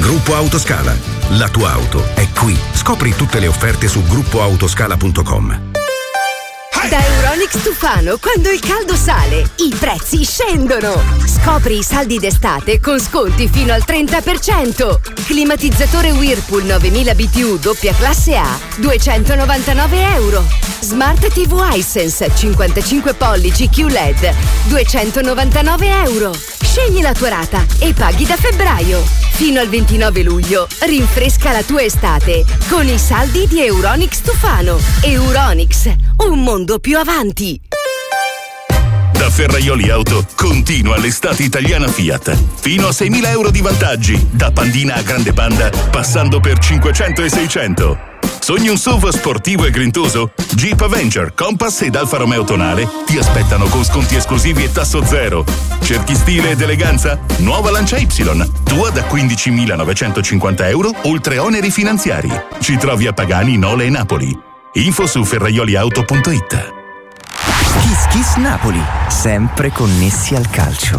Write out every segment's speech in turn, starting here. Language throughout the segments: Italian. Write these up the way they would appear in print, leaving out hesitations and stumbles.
Gruppo Autoscala. La tua auto è qui. Scopri tutte le offerte su gruppoautoscala.com. Da Euronics Tufano, quando il caldo sale, i prezzi scendono. Scopri i saldi d'estate con sconti fino al 30%. Climatizzatore Whirlpool 9000 BTU doppia classe A, €299. Smart TV Hisense 55 pollici QLED, €299. Scegli la tua rata e paghi da febbraio. Fino al 29 luglio, rinfresca la tua estate con i saldi di Euronics Tufano. Euronics, un mondo più avanti. Da Ferraioli Auto continua l'estate italiana Fiat. Fino a 6.000 euro di vantaggi, da Pandina a Grande Panda, passando per 500 e 600. Sogni un SUV sportivo e grintoso? Jeep Avenger, Compass ed Alfa Romeo Tonale ti aspettano con sconti esclusivi e tasso zero. Cerchi stile ed eleganza? Nuova Lancia Y, tua da 15.950 euro, oltre oneri finanziari. Ci trovi a Pagani, Nole e Napoli. Info su ferraioliauto.it. Kiss Kiss Napoli, sempre connessi al calcio.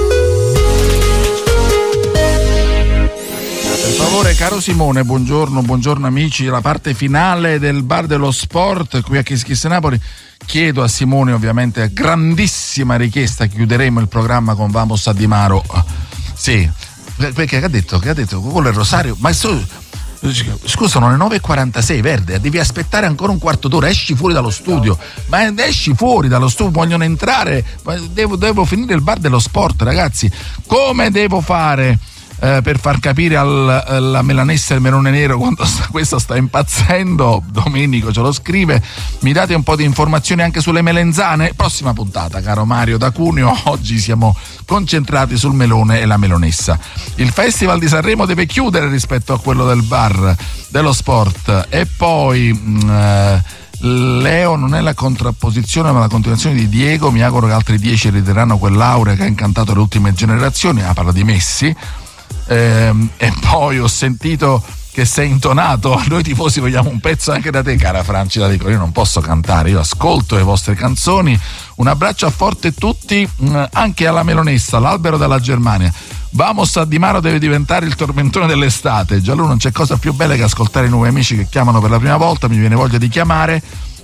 Per favore, caro Simone, buongiorno amici. La parte finale del Bar dello Sport qui a Kiss Kiss Napoli. Chiedo a Simone, ovviamente, a grandissima richiesta, chiuderemo il programma con Vamos a Di Maro. Sì, perché che ha detto? Quello è Rosario, ma sono le 9:46, Verde, devi aspettare ancora un quarto d'ora, esci fuori dallo studio, ma esci fuori dallo studio, vogliono entrare, devo finire il Bar dello Sport, ragazzi. Come devo fare per far capire alla Melanessa e il Melone Nero quando questo sta impazzendo? Domenico ce lo scrive. Mi date un po' di informazioni anche sulle melenzane? Prossima puntata, caro Mario da Cuneo. Oggi siamo concentrati sul melone e la melonessa. Il Festival di Sanremo deve chiudere rispetto a quello del Bar dello Sport. E poi Leo non è la contrapposizione ma la continuazione di Diego. Mi auguro che altri 10 rideranno quell'aurea che ha incantato le ultime generazioni. Parla di Messi. E poi ho sentito che sei intonato. Noi tifosi vogliamo un pezzo anche da te, cara Franci. La dico, io non posso cantare, io ascolto le vostre canzoni. Un abbraccio a forte tutti, anche alla Melonessa, l'albero della Germania. Vamos a Di Maro deve diventare il tormentone dell'estate. Già lui non c'è cosa più bella che ascoltare i nuovi amici che chiamano per la prima volta. Mi viene voglia di chiamare.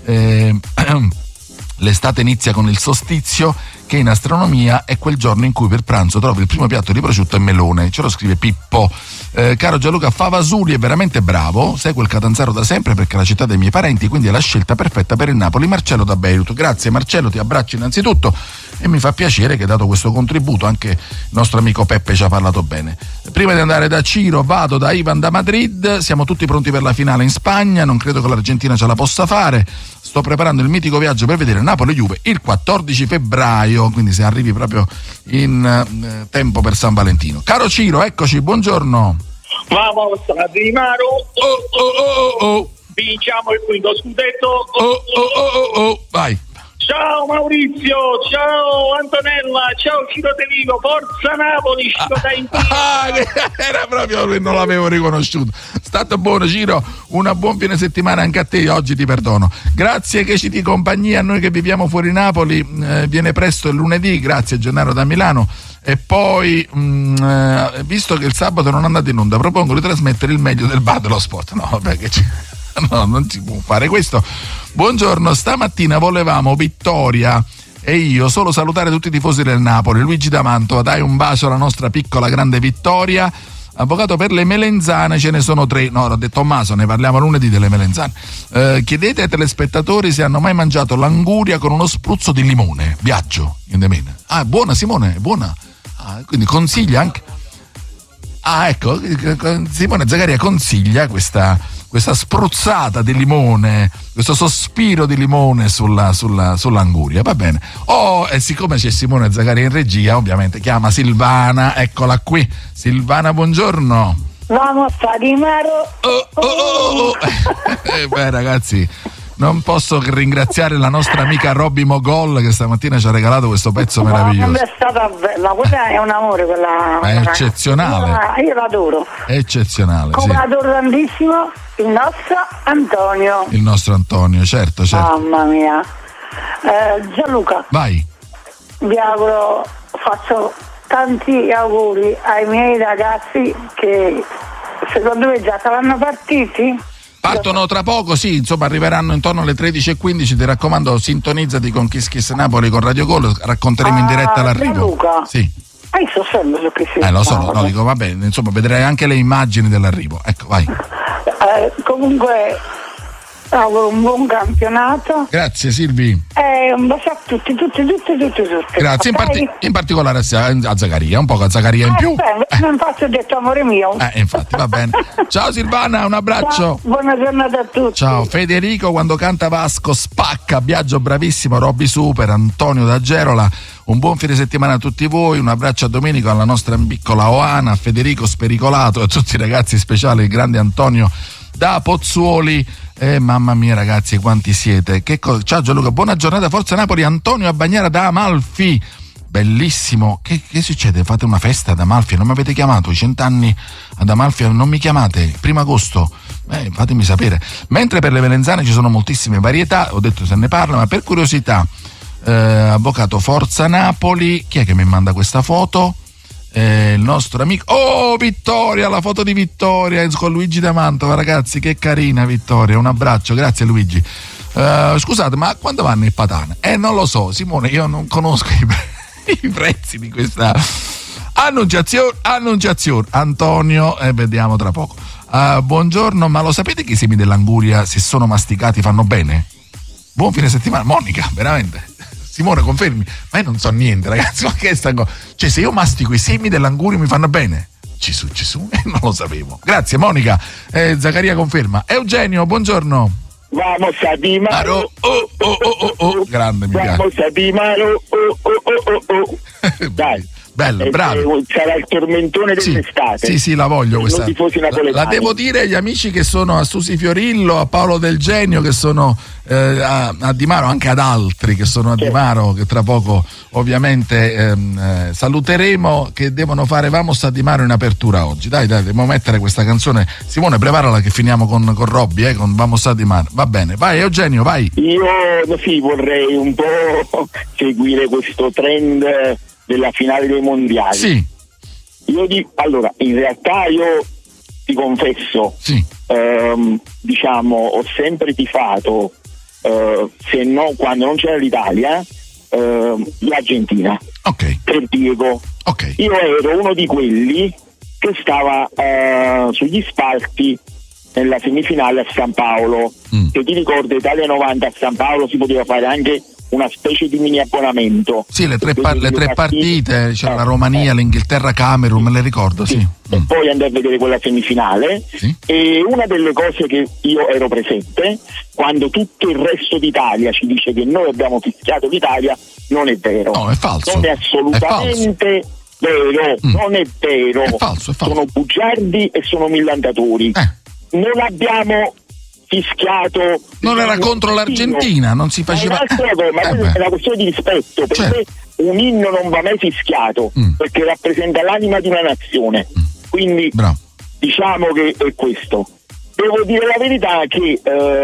L'estate inizia con il solstizio, che in astronomia è quel giorno in cui per pranzo trovi il primo piatto di prosciutto e melone. Ce lo scrive Pippo. Caro Gianluca, Favasuli è veramente bravo, segue il Catanzaro da sempre perché è la città dei miei parenti, quindi è la scelta perfetta per il Napoli. Marcello da Beirut. Grazie Marcello, ti abbraccio innanzitutto e mi fa piacere che hai dato questo contributo. Anche il nostro amico Peppe ci ha parlato bene. Prima di andare da Ciro vado da Ivan da Madrid. Siamo tutti pronti per la finale in Spagna, non credo che l'Argentina ce la possa fare. Sto preparando il mitico viaggio per vedere Napoli-Juve il 14 febbraio, quindi se arrivi proprio in tempo per San Valentino. Caro Ciro, eccoci, buongiorno. Vamos a Di Maro. Vinciamo il quinto scudetto. Vai. Ciao Maurizio, ciao Antonella, ciao Ciro De Vivo, forza Napoli, Ciro da era proprio che non l'avevo riconosciuto. Stato buono Ciro, una buon fine settimana anche a te, oggi ti perdono. Grazie che ci di compagnia a noi che viviamo fuori Napoli, viene presto il lunedì, grazie Gennaro da Milano. E poi visto che il sabato non andate in onda, propongo di trasmettere il meglio del Bar dello Sport. No, vabbè, che c'è. No, non si può fare questo. Buongiorno, stamattina volevamo Vittoria e io solo salutare tutti i tifosi del Napoli. Luigi da Mantova, dai un bacio alla nostra piccola grande Vittoria. Avvocato, per le melenzane ce ne sono 3. No, l'ho detto Tommaso, ne parliamo lunedì delle melenzane. Chiedete ai telespettatori se hanno mai mangiato l'anguria con uno spruzzo di limone. Viaggio in the main. Ah, buona Simone, buona. Quindi consiglia anche. Ecco, Simone Zagaria consiglia questa spruzzata di limone, questo sospiro di limone sull'anguria, va bene. E siccome c'è Simone Zagaria in regia, ovviamente chiama Silvana, eccola qui. Silvana, buongiorno. Vamos a Di Maro. Beh ragazzi, non posso che ringraziare la nostra amica Robby Mogol che stamattina ci ha regalato questo pezzo meraviglioso. È stata bella, quella è un amore, quella è eccezionale. Io l'adoro. Eccezionale. Come adoro tantissimo il nostro Antonio. Il nostro Antonio, certo. Mamma mia. Gianluca. Vai. Vi auguro, faccio tanti auguri ai miei ragazzi che secondo me già saranno partiti? Partono tra poco, sì, insomma arriveranno intorno alle 13:15. Ti raccomando, sintonizzati con Kiss Kiss Napoli con Radio Gol, racconteremo in diretta l'arrivo. Luca. Sì. Io so sempre su che si Lo so, no, dico, va bene, insomma, vedrai anche le immagini dell'arrivo. Ecco, vai. Comunque auguro un buon campionato. Grazie Silvi. Un bacio a tutti. Grazie, Okay? in particolare a Zaccaria, un po' a Zaccaria in più. Infatti ho detto amore mio. Infatti, va bene. Ciao Silvana, un abbraccio. Ciao, buona giornata a tutti. Ciao Federico, quando canta Vasco spacca, Biagio bravissimo, Robby super, Antonio da Gerola. Un buon fine settimana a tutti voi, un abbraccio a Domenico, alla nostra piccola Oana, a Federico Spericolato e a tutti i ragazzi speciali, il grande Antonio da Pozzuoli. Mamma mia ragazzi, quanti siete. Ciao Gianluca, buona giornata, Forza Napoli. Antonio a Bagnara da Amalfi, bellissimo. Che succede? Fate una festa ad Amalfi? Non mi avete chiamato? I 100 anni ad Amalfi non mi chiamate? 1 agosto? Fatemi sapere. Mentre per le melenzane ci sono moltissime varietà, ho detto se ne parla, ma per curiosità, avvocato Forza Napoli, chi è che mi manda questa foto? Il nostro amico Vittoria, la foto di Vittoria con Luigi da Mantova, ragazzi, che carina Vittoria, un abbraccio, grazie Luigi. Scusate, ma quando vanno il Patana? Non lo so Simone, io non conosco i prezzi di questa annunciazione. Antonio, vediamo tra poco. Buongiorno, ma lo sapete che i semi dell'anguria, se sono masticati, fanno bene? Buon fine settimana. Monica, veramente? Simone, confermi? Ma io non so niente, ragazzi, ma che è sta cosa? Cioè, se io mastico i semi dell'angurio mi fanno bene? Gesù, non lo sapevo. Grazie Monica. Zaccaria conferma. Eugenio, buongiorno. Vamos a Di Maro. Grande, mi piace. Vamos a Di Maro. Dai. Bello, bravo. Sarà il tormentone dell'estate. Sì, la voglio questa. La devo dire agli amici che sono a Susi Fiorillo, a Paolo Del Genio, che sono a Di Maro, anche ad altri che sono a Di Maro, che tra poco ovviamente saluteremo, che devono fare Vamos a Di Maro in apertura oggi. Dai, dobbiamo mettere questa canzone. Simone, preparala che finiamo con Robby, con Vamos a Di Maro. Va bene, vai Eugenio, vai. Io vorrei un po' seguire questo trend della finale dei mondiali. Sì. Allora, in realtà io ti confesso, sì. Ho sempre tifato, se no quando non c'era l'Italia, l'Argentina. Ok. Per Diego. Ok. Io ero uno di quelli che stava sugli spalti nella semifinale a San Paolo. Se ti ricordi, Italia 90 a San Paolo si poteva fare anche una specie di mini abbonamento. Sì, le tre partite, c'era la Romania, l'Inghilterra, Camerun, me le ricordo, sì. E poi andai a vedere quella semifinale, sì. E una delle cose che io ero presente, quando tutto il resto d'Italia ci dice che noi abbiamo fischiato l'Italia, non è vero. No, è falso. Non è assolutamente vero, non è vero. È falso. Sono bugiardi e sono millantatori. Non abbiamo fischiato. Non era contro l'Argentina, non si faceva. Ma è una questione di rispetto. Per me un inno non va mai fischiato, perché rappresenta l'anima di una nazione. Quindi diciamo che è questo. Devo dire la verità che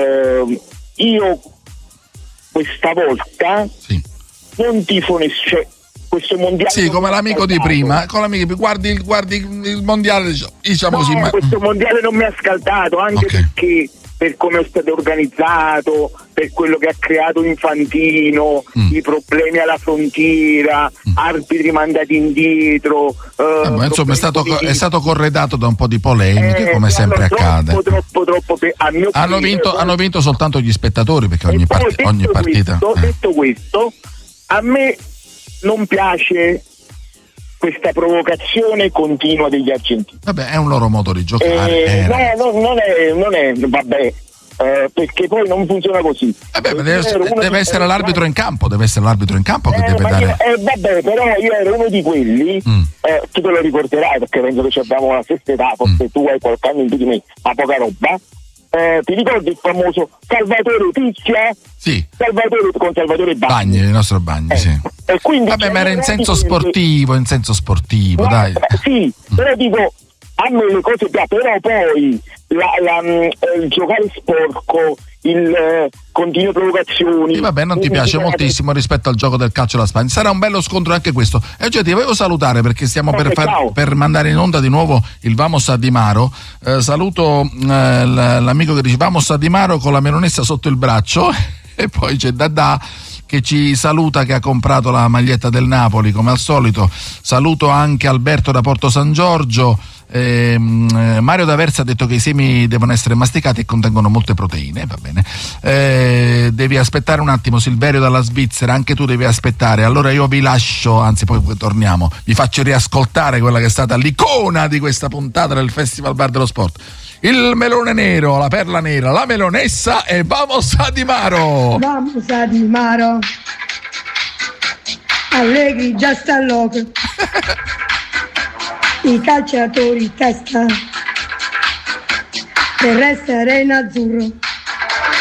io questa volta non tifo nessuno. Questo mondiale. Sì, come l'amico di prima, guardi il mondiale, diciamo così. Ma questo mondiale non mi ha scaldato, anche perché per come è stato organizzato, per quello che ha creato Infantino, i problemi alla frontiera, arbitri mandati indietro. Insomma, è stato corredato da un po' di polemiche, come sempre accade. Troppo a mio hanno vinto soltanto gli spettatori, perché ogni partita. Detto questo, a me non piace questa provocazione continua degli argentini. Vabbè, è un loro modo di giocare. Non è vabbè, perché poi non funziona così. Deve essere l'arbitro in campo, che deve dare. Vabbè, però io ero uno di quelli, tu te lo ricorderai perché penso che abbiamo la stessa età, forse tu hai qualche anno in più di me, ma poca roba. Ti ricordi il famoso Salvatore Picchia? Sì. Con Salvatore Bagni. Il nostro Bagni, sì. E quindi ma era in senso sportivo, dai. Sì, però dico, a me le cose piacciono, però poi il giocare sporco, continue provocazioni. Sì, vabbè, non ti piace moltissimo rispetto al gioco del calcio della Spagna. Sarà un bello scontro anche questo. E ti volevo salutare perché stiamo per mandare in onda di nuovo il Vamos a Di Maro. Saluto l'amico che dice Vamos a Di Maro con la melonessa sotto il braccio. E poi c'è Dadà che ci saluta, che ha comprato la maglietta del Napoli come al solito. Saluto anche Alberto da Porto San Giorgio. Mario D'Aversa ha detto che i semi devono essere masticati e contengono molte proteine, va bene. Devi aspettare un attimo, Silverio dalla Svizzera, anche tu devi aspettare. Allora io vi lascio, anzi poi torniamo, vi faccio riascoltare quella che è stata l'icona di questa puntata del Festival Bar dello Sport, il melone nero, la perla nera, la melonessa e Vamos a Di Maro. Vamos a Di Maro, Allegri già sta loco. I calciatori testa per restare in azzurro.